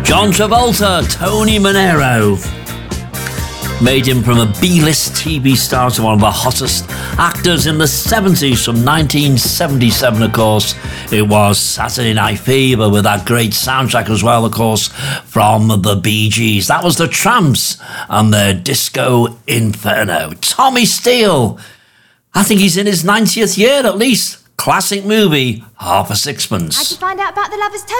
John Travolta, Tony Manero. Made him from a B-list TV star to one of the hottest actors in the 70s. From 1977, of course, it was Saturday Night Fever, with that great soundtrack as well, of course, from the Bee Gees. That was the Tramps and their Disco Inferno. Tommy Steele, I think he's in his 90th year at least. Classic movie, Half a Sixpence. How'd you find out about the Lovers'